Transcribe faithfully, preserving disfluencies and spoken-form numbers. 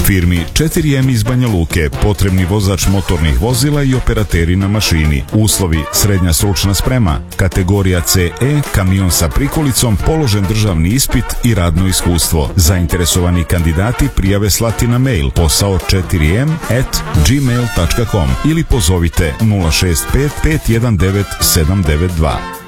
Firmi četiri em iz Banja Luke potrebni vozač motornih vozila i operateri na mašini. Uslovi: srednja stručna sprema, kategorija ce e, kamion sa prikolicom, položen državni ispit i radno iskustvo. Zainteresovani kandidati prijave slati na mail posao četiri em at gmail dot com ili pozovite nula šest pet pet jedan devet sedam devet dva.